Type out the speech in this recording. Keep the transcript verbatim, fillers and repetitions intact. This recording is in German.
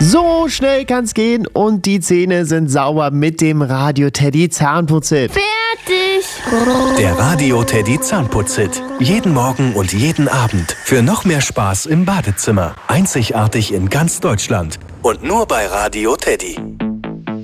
So schnell kann's gehen und die Zähne sind sauber mit dem Radio Teddy Zahnputzhit. Fertig! Der Radio Teddy Zahnputzhit. Jeden Morgen und jeden Abend. Für noch mehr Spaß im Badezimmer. Einzigartig in ganz Deutschland. Und nur bei Radio Teddy.